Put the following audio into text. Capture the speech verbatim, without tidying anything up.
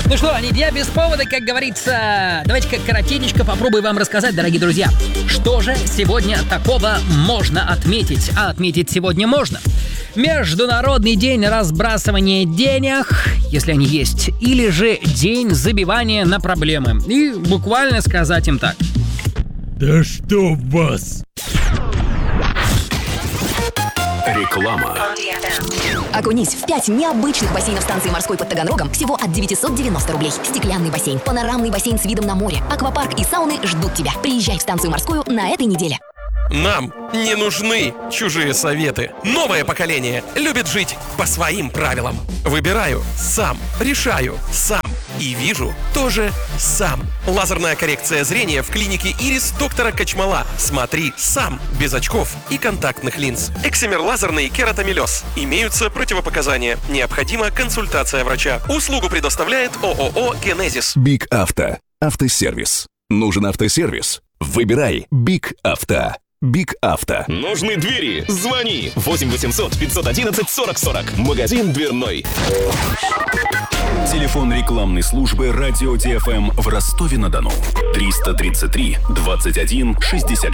Ну что, не дня без повода, как говорится. Давайте-ка коротенечко попробую вам рассказать, дорогие друзья, что же сегодня такого можно отметить. А отметить сегодня можно. Международный день разбрасывания денег, если они есть, или же день забивания на проблемы. И буквально сказать им так: да что вас? Реклама. Окунись в пять необычных бассейнов станции морской под Таганрогом всего от девятьсот девяносто рублей. Стеклянный бассейн, панорамный бассейн с видом на море, аквапарк и сауны ждут тебя. Приезжай в станцию морскую на этой неделе. Нам не нужны чужие советы. Новое поколение любит жить по своим правилам. Выбираю сам, решаю сам и вижу тоже сам. Лазерная коррекция зрения в клинике Ирис доктора Качмала. Смотри сам, без очков и контактных линз. Эксимер лазерный кератомелез. Имеются противопоказания. Необходима консультация врача. Услугу предоставляет ООО «Генезис». Биг Авто. Автосервис. Нужен автосервис? Выбирай Биг Авто. Биг Авто. Нужны двери? Звони. восемь восемьсот пятьсот одиннадцать сорок сорок. Магазин дверной. Телефон рекламной службы радио ТФМ в Ростове-на-Дону. триста тридцать три двадцать один шестьдесят